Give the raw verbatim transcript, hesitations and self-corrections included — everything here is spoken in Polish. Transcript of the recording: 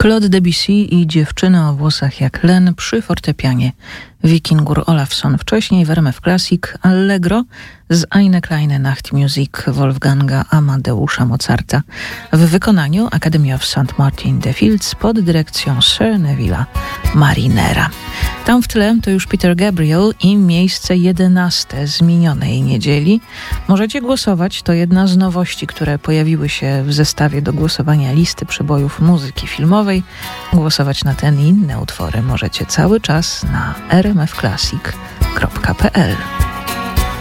Claude Debussy i Dziewczyny o włosach jak len przy fortepianie. Wikingur Olafsson, wcześniej w R M F Classic Allegro z Eine kleine Nachtmusik Wolfganga Amadeusza Mozarta w wykonaniu Academy of Saint Martin de Fields pod dyrekcją Sir Neville'a Marinera. Tam w tle to już Peter Gabriel i miejsce jedenaste z minionej niedzieli. Możecie głosować, to jedna z nowości, które pojawiły się w zestawie do głosowania listy przebojów muzyki filmowej. Głosować na ten i inne utwory możecie cały czas na r m f classic kropka p l.